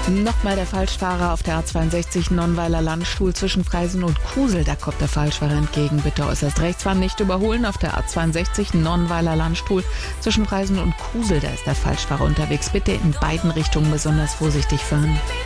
Nochmal der Falschfahrer auf der A62 Nonnweiler Landstuhl zwischen Freisen und Kusel. Da kommt der Falschfahrer entgegen. Bitte äußerst rechts fahren, nicht überholen. Auf der A62 Nonnweiler Landstuhl zwischen Freisen und Kusel. Da ist der Falschfahrer unterwegs. Bitte in beiden Richtungen besonders vorsichtig fahren.